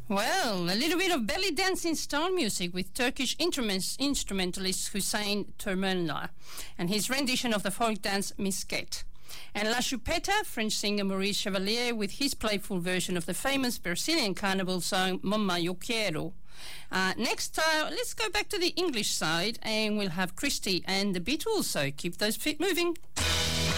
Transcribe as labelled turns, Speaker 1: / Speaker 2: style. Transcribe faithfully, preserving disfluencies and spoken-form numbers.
Speaker 1: Well, a little bit of belly dancing style music with Turkish instruments, instrumentalist Hüseyin Törmenler and his rendition of the folk dance Misket. And La Chupeta, French singer Maurice Chevalier with his playful version of the famous Brazilian carnival song Mamma Yo Quiero. Uh, next, uh, let's go back to the English side and we'll have Christy and the Beatles, so keep those feet moving.